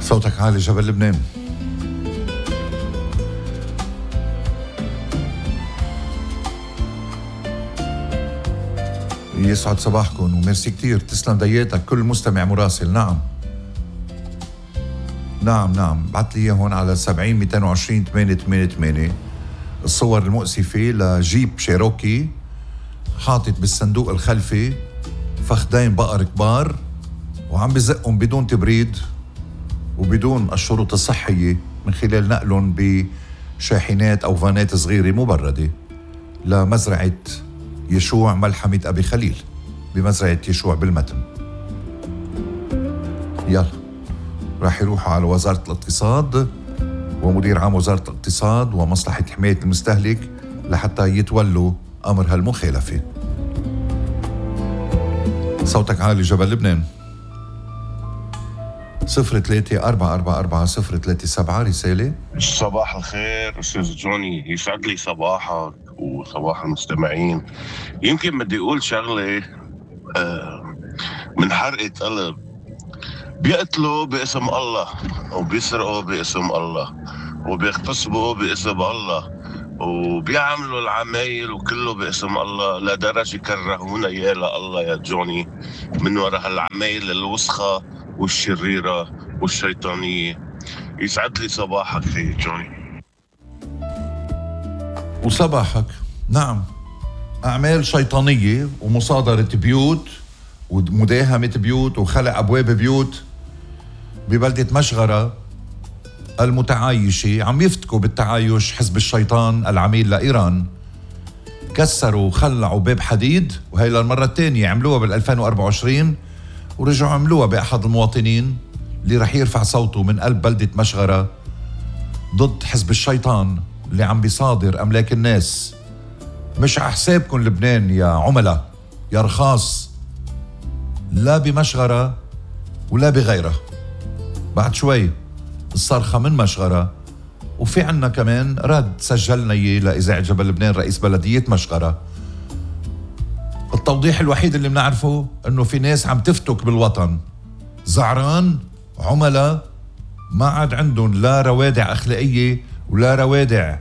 صوتك عالي جبل لبنان. يسعد صباحكم وميرسي كتير. تسلم دياتك كل مستمع مراسل. نعم بعت لي هون على 70 220 888 الصور المؤسفة لجيب شيروكي حاطط بالصندوق الخلفي فخدين بقر كبار وعم بزقهم بدون تبريد وبدون الشروط الصحية من خلال نقلهم بشاحنات أو فانات صغيرة مبردة لمزرعة يشوع ملحمة أبي خليل بمزرعة يشوع بالمتن. يلا راح يروحوا على وزارة الاقتصاد ومدير عام وزارة الاقتصاد ومصلحة حماية المستهلك لحتى يتولوا أمر هالمخالفة. صوتك عالي جبل لبنان. 03-444-037 رسالة. صباح الخير أستاذ جوني، يسعد لي صباحك وصباح المستمعين. يمكن بدي أقول شغلة من حرقة قلب. بيقتلوا باسم الله وبيسرقوا باسم الله وبيغتصبوا باسم الله وبيعملوا العمايل وكله باسم الله، لدرجة كرهونا يا الله يا جوني من وراء هالعمايل الوسخة والشريرة والشيطانية. يسعد لي صباحك خي جوني. وصباحك. نعم، أعمال شيطانية ومصادرة بيوت ومداهمة بيوت وخلق أبواب بيوت ببلدة مشغرة المتعايشة. عم يفتكوا بالتعايش حزب الشيطان العميل لإيران. كسروا وخلعوا باب حديد، وهي للمرة الثانية عملوها بال2024 ورجعوا عملوها بأحد المواطنين اللي رح يرفع صوته من قلب بلدة مشغرة ضد حزب الشيطان اللي عم بيصادر أملاك الناس. مش على حسابكم لبنان يا عملاء يا رخاص، لا بمشغرة ولا بغيرها. بعد شوي الصرخة من مشغرة، وفي عنا كمان رد سجلنا إياه لإذاعة جبل لبنان رئيس بلدية مشغرة. التوضيح الوحيد اللي بنعرفه إنه في ناس عم تفتك بالوطن، زعران عملاء ما عاد عندهم لا روادع أخلاقية ولا روادع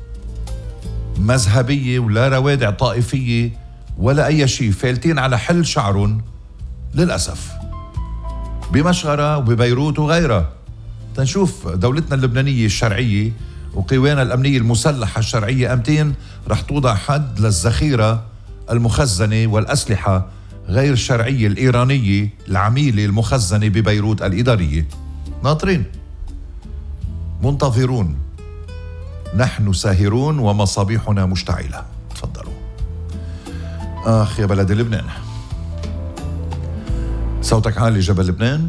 مذهبية ولا روادع طائفية ولا أي شيء، فالتين على حل شعرهم للأسف بمشغرة وببيروت وغيرها. تنشوف دولتنا اللبنانية الشرعية وقوانا الأمنية المسلحة الشرعية أمتين رح توضع حد للذخيرة المخزنة والأسلحة غير الشرعية الإيرانية العميلة المخزنة ببيروت الإدارية. ناطرين منتظرون، نحن ساهرون ومصابيحنا مشتعلة. تفضلوا. آخ يا بلد لبنان. صوتك عالي جبل لبنان.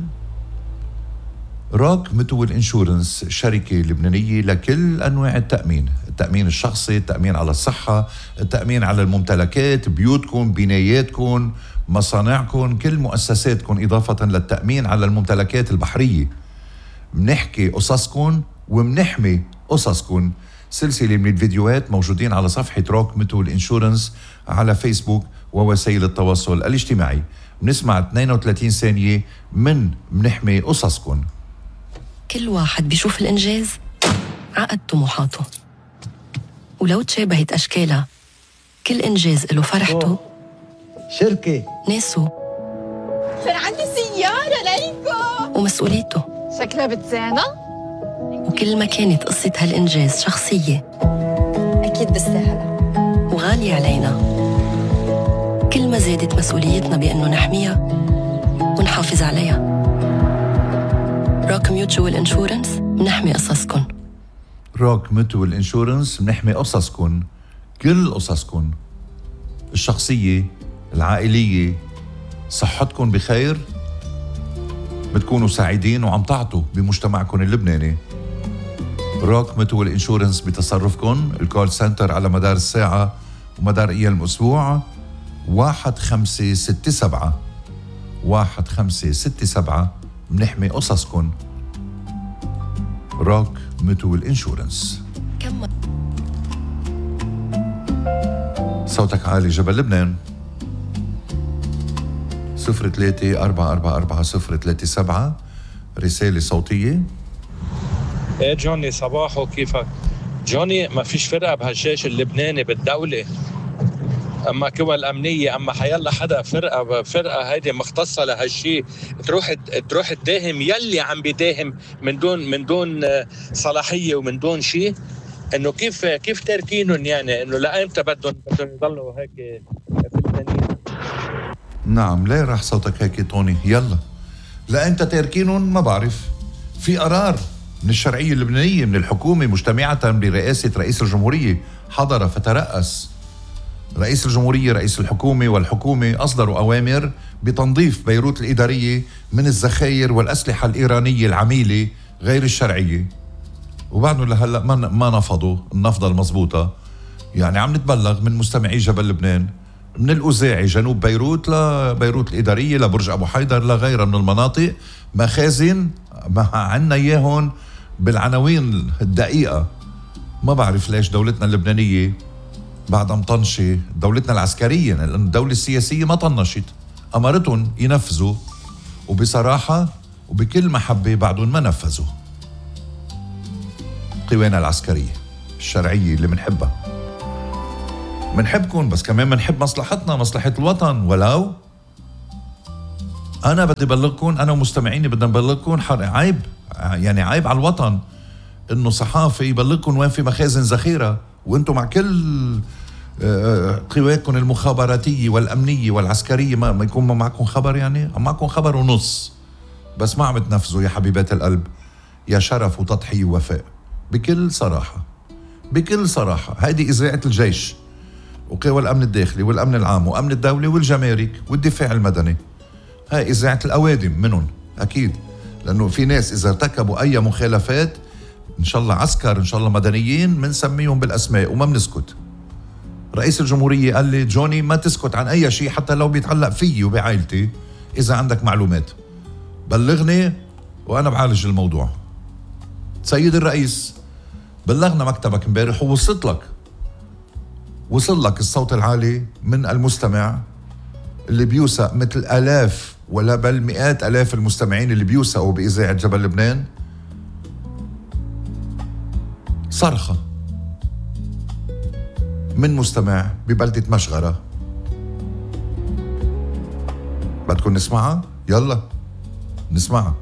روك ميتويل انشورنس شركة لبنانية لكل أنواع التأمين الشخصي، التأمين على الصحة، التأمين على الممتلكات، بيوتكم، بناياتكم، مصانعكم، كل مؤسساتكم، إضافة للتأمين على الممتلكات البحرية. منحكي قصصكم ومنحمي قصصكم. سلسلة من الفيديوهات موجودين على صفحة روك ميتويل انشورنس على فيسبوك ووسائل التواصل الاجتماعي. بنسمع 32 ثانية من منحمي قصصكم. كل واحد بيشوف الإنجاز عقد طموحاته، ولو تشابهت أشكالها كل إنجاز له فرحته شركة ناسه صار عندي سيارة ليكو ومسؤوليته. شكلها بتزانا. وكل ما كانت قصة هالإنجاز شخصية أكيد بستاهلها وغالية علينا، كل ما زادت مسؤوليتنا بأنه نحميها ونحافظ عليها. روك ميوتشوال انشورنس منحمي قصصكن. روك ميوتشوال انشورنس منحمي قصصكن، كل قصصكن الشخصية العائلية. صحتكن بخير، بتكونوا سعيدين وعم تعطوا بمجتمعكن اللبناني. روك ميوتشوال انشورنس بتصرفكن. الكول سنتر على مدار الساعة ومدار أيام الأسبوع 1567 1567. منحمي قصصكن. روك ميوتشوال انشورنس. صوتك عالي جبل لبنان. 03-444-037 رسالة صوتية. ايه جوني، صباحو، كيفك؟ جوني، ما فيش فرقة بهالجيش اللبناني بالدولة، اما قوى الامنيه، اما حيلا حدا فرقه هيدي مختصه لهالشيء تروح تداهم يلي عم بيداهم من دون صلاحيه ومن دون شيء. انه كيف تاركينهم، يعني انه لايمتى بدهم يضلوا هيك فلتانين؟ نعم، ليه راح صوتك هيك طوني؟ يلا، لا انت تاركينهم ما بعرف. في قرار من الشرعية اللبنانية من الحكومة مجتمعة برئاسة رئيس الجمهورية، حضر فترأس رئيس الجمهورية رئيس الحكومة والحكومة أصدروا أوامر بتنظيف بيروت الإدارية من الذخائر والأسلحة الإيرانية العميلة غير الشرعية، وبعدهم لهلأ ما نفضوا النفضة المضبوطة. يعني عم نتبلغ من مستمعي جبل لبنان من الأوزاعي جنوب بيروت لبيروت الإدارية لبرج أبو حيدر لغيرها من المناطق مخازن ما عنا إياهم بالعناوين الدقيقة. ما بعرف ليش دولتنا اللبنانية بعدها مطنشة، دولتنا العسكرية، لأن الدولة السياسية ما طنشت، أمرتهم ينفذوا، وبصراحة وبكل محبة بعدهم ما نفذوا. قوانا العسكرية الشرعية اللي منحبكم، بس كمان منحب مصلحتنا، مصلحة الوطن. ولو أنا بدي بلغكم، أنا ومستمعيني بدنا نبلغكم، عيب، يعني عيب على الوطن إنه صحافي يبلغكم وين في مخازن ذخيرة وانتم مع كل قواكم المخابراتية والأمنية والعسكرية ما يكون معكم خبر. يعني معكم خبر ونص بس ما عم تنفذوا يا حبيبات القلب، يا شرف وتضحية ووفاء. بكل صراحة هيدي إذاعة الجيش وقوى الأمن الداخلي والأمن العام وأمن الدولة والجمارك والدفاع المدني. هاي إذاعة الأوادم منهم أكيد، لأنه في ناس إذا ارتكبوا أي مخالفات إن شاء الله عسكر إن شاء الله مدنيين منسميهم بالأسماء وما بنسكت. رئيس الجمهورية قال لي جوني ما تسكت عن أي شيء حتى لو بيتعلق فيي وبعائلتي، إذا عندك معلومات بلغني وأنا بعالج الموضوع. سيد الرئيس، بلغنا مكتبك امبارح وصل لك الصوت العالي من المستمع اللي بيوثق مثل آلاف ولا بل مئات آلاف المستمعين اللي بيوثقوا بإذاعة جبل لبنان. صرخة من مستمع ببلدة مشغرة، بدكم نسمعها؟ يلا نسمعها.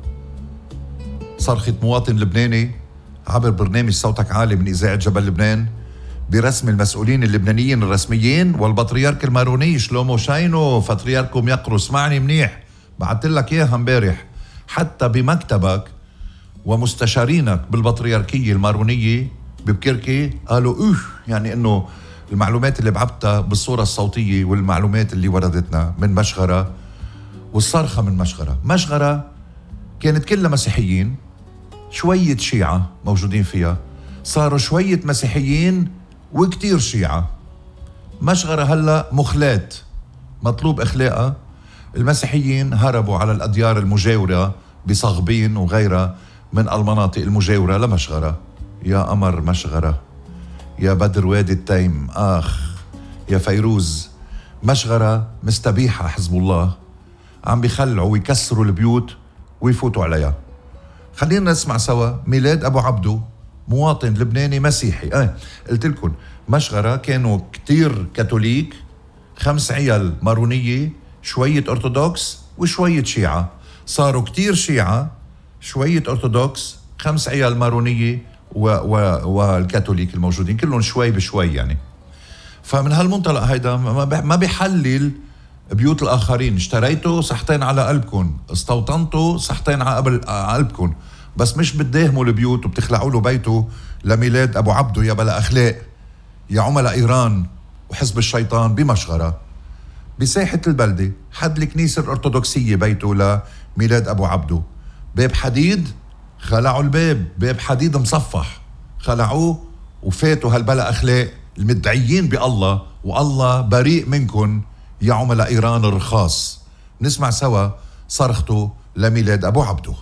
صرخة مواطن لبناني عبر برنامج صوتك عالي من إذاعة جبل لبنان برسم المسؤولين اللبنانيين الرسميين والبطريرك الماروني شلومو شاينو بطريركم يقرو. اسمعني منيح، بعت لك اياها امبارح، حتى بمكتبك ومستشارينك بالبطريركية المارونية ببكركي قالوا يعني انه المعلومات اللي بعتها بالصورة الصوتية والمعلومات اللي وردتنا من مشغرة، والصرخة من مشغرة كانت كلها مسيحيين، شوية شيعة موجودين فيها، صاروا شوية مسيحيين وكتير شيعة. مشغرة هلأ مخلات مطلوب إخلاقها. المسيحيين هربوا على الأديار المجاورة بصغبين وغيرها من المناطق المجاورة لمشغرة. يا قمر مشغرة، يا بدر وادي التيم، يا فيروز. مشغرة مستبيحة، حزب الله عم بيخلعوا ويكسروا البيوت ويفوتوا عليها. خلينا نسمع سوا ميلاد أبو عبدو، مواطن لبناني مسيحي. قلت لكم مشغرة كانوا كتير كاثوليك، 5 عيال مارونية، شوية أرثوذكس وشوية شيعة، صاروا كتير شيعة، شوية أرثوذكس، 5 عيال مارونية والكاثوليك الموجودين كلهم شوي بشوي. يعني فمن هالمنطلق هيدا ما بيحلل بيوت الآخرين. اشتريتوا صحتين على قلبكم، استوطنتوا صحتين على قلبكم، بس مش بتداهموا البيوت وبتخلعوا له بيته لميلاد أبو عبدو يا بلا أخلاق، يا عملاء إيران وحزب الشيطان بمشغرة بساحة البلدة حد الكنيسة الأرثوذكسية بيته لميلاد أبو عبدو. باب حديد خلعوا الباب، باب حديد مصفح خلعوه وفاتوا هالبلا أخلاق المدعيين بالله، والله بريء منكم يا عملاء إيران الرخاص. نسمع سوا صرخته لميلاد أبو عبدو.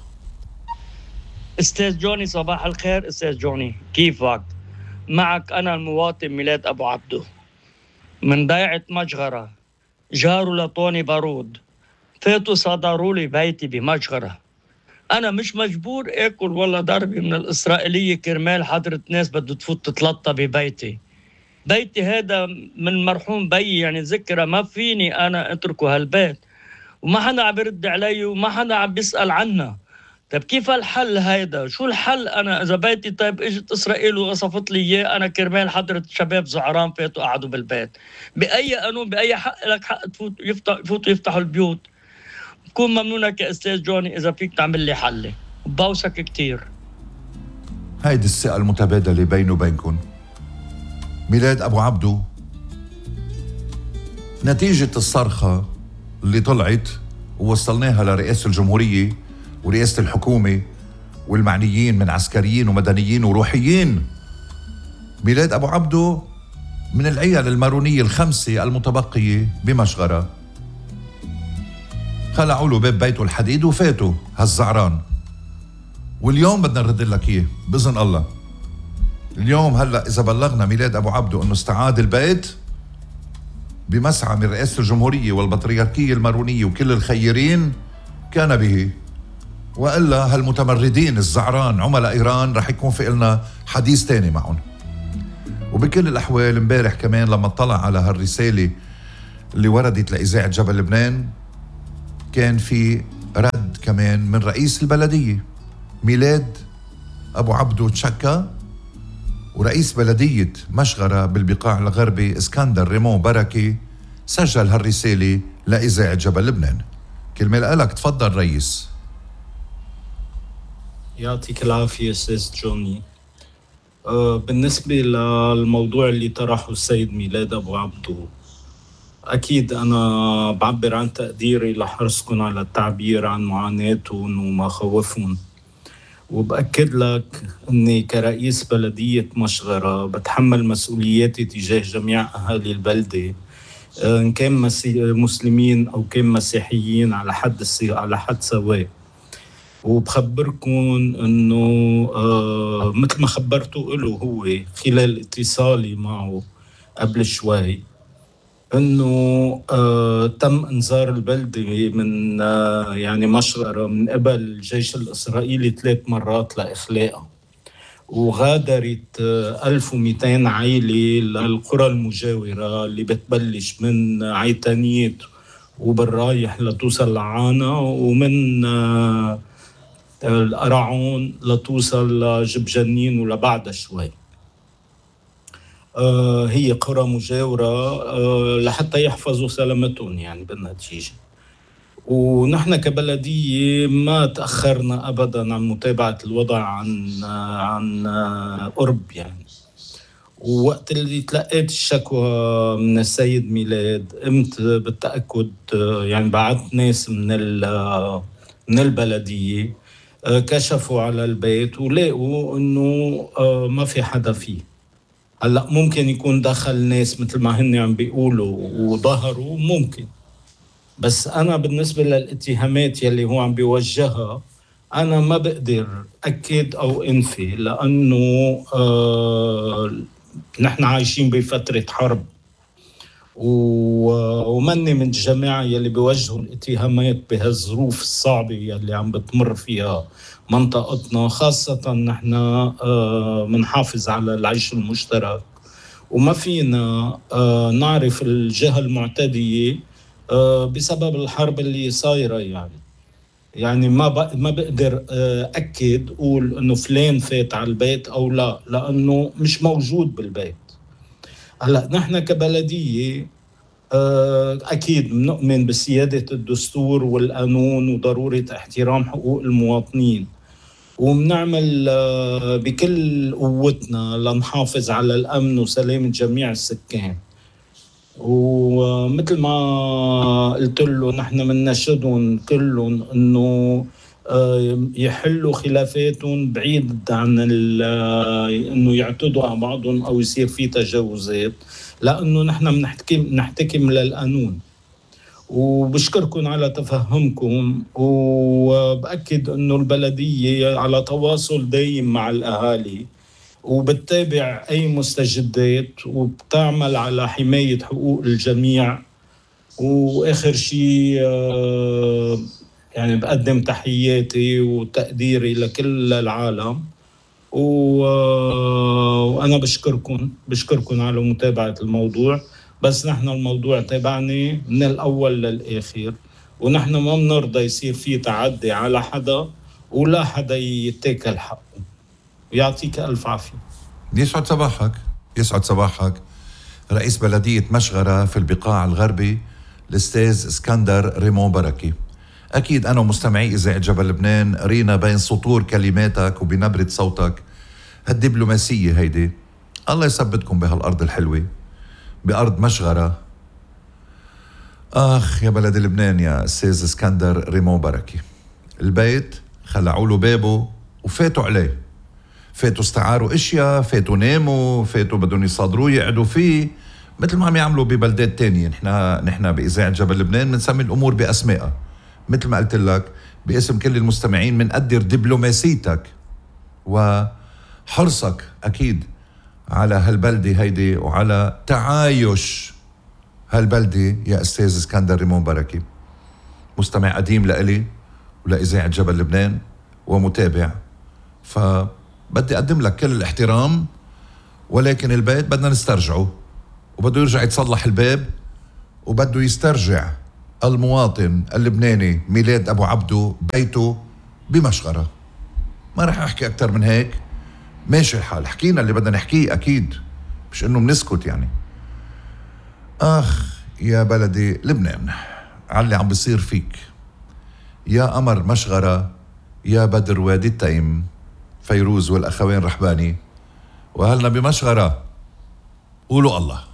أستاذ جوني، صباح الخير. أستاذ جوني، كيفك؟ معك أنا المواطن ميلاد أبو عبدو من ضيعة مشغرة، جاروا لطوني بارود، فاتوا صدروا لي بيتي بمشغرة، أنا مش مجبور آكل ولا ضربة من الإسرائيلية كرمال حضرة ناس بدو تفوت تتلطى ببيتي. بيتي هذا من مرحوم بي، يعني ذكرى، ما فيني أنا أتركه هالبيت، وما حدا عم يرد علي وما حدا عم بيسأل عنها. طيب كيف الحل هيدا؟ شو الحل؟ أنا إذا بيتي طيب إجت إسرائيل وقصفت لي إياه، أنا كرمال حضرة شباب زعران فاتوا قعدوا بالبيت، بأي قانون بأي حق لك حق تفوت يفوتوا يفتحوا البيوت؟ بكون ممنونة كأستاذ جوني إذا فيك تعمل لي حلي، وبوسك كتير. هيدي الثقة المتبادلة بيني وبينكم. ميلاد أبو عبدو نتيجة الصرخة اللي طلعت ووصلناها لرئاسة الجمهورية ورئاسة الحكومة والمعنيين من عسكريين ومدنيين وروحيين. ميلاد أبو عبدو من العيال المارونية الخمسة المتبقية بمشغرة، خلعوا له باب بيته الحديد وفاتوا هالزعران. واليوم بدنا نرد لك اياه باذن الله. اليوم هلا اذا بلغنا ميلاد ابو عبدو انه استعاد البيت بمسعى من رئاسة الجمهورية والبطريركية المارونية وكل الخيرين كان به، وإلا هالمتمردين الزعران عملاء إيران رح يكون في إلنا حديث تاني معهم. وبكل الأحوال امبارح كمان لما اطلع على هالرسالة اللي وردت لإذاعة جبل لبنان، كان في رد كمان من رئيس البلدية. ميلاد أبو عبدو تشكى، ورئيس بلدية مشغرة بالبقاع الغربي اسكندر ريمون بركي سجل هالرسالة لإذاعة جبل لبنان. كلمة لك، تفضل رئيس. يعطيك العافية أستاذ جوني. بالنسبة للموضوع اللي طرحه السيد ميلاد أبو عبدو، أكيد أنا بعبر عن تقديري لحرصكم على التعبير عن معاناتهم ومخاوفهم، وبأكد لك أني كرئيس بلدية مشغرة بتحمل مسؤولياتي تجاه جميع أهالي البلدة، إن كان مسلمين أو كان مسيحيين على حد سواء. وبخبركم أنه مثل ما خبرته له هو خلال اتصالي معه قبل شوي، أنه تم إنذار البلدة من يعني مشغرة من قبل الجيش الإسرائيلي 3 مرات لإخلاءها، وغادرت 1200 عائلة للقرى المجاورة اللي بتبلش من عيتانيت وبالرايح لتوصل لعانا، ومن القرعون لتوصل لجبجنين ولبعدها شوي. هي قرى مجاورة لحتى يحفظوا سلامتهم يعني بالنتيجة. ونحن كبلدية ما تأخرنا أبدا عن متابعة الوضع عن قرب يعني. ووقت اللي تلقيت الشكوى من السيد ميلاد قمت بالتأكد، يعني بعت ناس من البلدية كشفوا على البيت ولقوا إنه ما في حدا فيه. هلأ ممكن يكون دخل ناس مثل ما هن عم بيقولوا وظهروا، ممكن، بس أنا بالنسبة للاتهامات يلي هو عم بيوجهها أنا ما بقدر أكد أو أنفي، لأنه نحن عايشين بفترة حرب، ومني من الجماعة يلي بيوجهوا الاتهامات بهالظروف الصعبة يلي عم بتمر فيها منطقتنا، خاصة نحن منحافظ على العيش المشترك، وما فينا نعرف الجهة المعتدية بسبب الحرب اللي صايرة. يعني ما بقدر أكد أقول إنه فلان فات على البيت أو لا، لأنه مش موجود بالبيت. هلأ نحن كبلدية أكيد نؤمن بسيادة الدستور والقانون وضرورة احترام حقوق المواطنين، وبنعمل بكل قوتنا لنحافظ على الأمن وسلامة جميع السكان. ومثل ما قلت له نحن منناشدهم كلهم انه يحلوا خلافاتهم بعيد عن انه يعتدوا على بعضهم او يصير في تجاوزات، لانه نحن بنحتكم للقانون. وبشكركم على تفهمكم، وبأكد انه البلدية على تواصل دايم مع الاهالي، وبتتابع أي مستجدات، وبتعمل على حماية حقوق الجميع. وآخر شيء يعني بقدم تحياتي وتقديري لكل العالم، وأنا بشكركم على متابعة الموضوع. بس نحن الموضوع تابعني من الأول للآخر، ونحن ما بنرضى يصير فيه تعدي على حدا ولا حدا يتاكل حقه. يعطيك ألف عافية. يسعد صباحك، يسعد صباحك. رئيس بلدية مشغرة في البقاع الغربي الأستاذ اسكندر ريمون بركي. أكيد أنا ومستمعي إذاعة جبل لبنان قرينا بين سطور كلماتك وبنبرة صوتك هالدبلوماسية هيدي. الله يثبتكم بهالأرض الحلوة، بأرض مشغرة. آخ يا بلد لبنان يا أستاذ اسكندر ريمون بركي، البيت خلعوا له بابه وفاتوا عليه، فاتوا استعاروا اشياء، فاتوا ناموا، فاتوا بدهم يصادروه يقعدوا فيه، مثل ما عم يعملوا ببلدات تانية. نحن بإذاعة جبل لبنان بنسمي الأمور بأسمائها. مثل ما قلت لك باسم كل المستمعين بنقدر دبلوماسيتك وحرصك أكيد على هالبلدة هيدي وعلى تعايش هالبلدة يا أستاذ اسكندر ريمون بركي. مستمع قديم لإلي ولإذاعة جبل لبنان ومتابع، فبدي أقدم لك كل الاحترام، ولكن البيت بدنا نسترجعه، وبده يرجع يتصلح الباب، وبده يسترجع المواطن اللبناني ميلاد أبو عبدو بيته بمشغرة. ما رح أحكي أكتر من هيك، ماشي الحال، حكينا اللي بدنا نحكيه أكيد، مش إنه منسكت يعني. آخ يا بلدي لبنان علي عم بيصير فيك، يا قمر مشغرة، يا بدر وادي التيم، فيروز والأخوين رحباني، وأهلنا بمشغرة قولوا الله.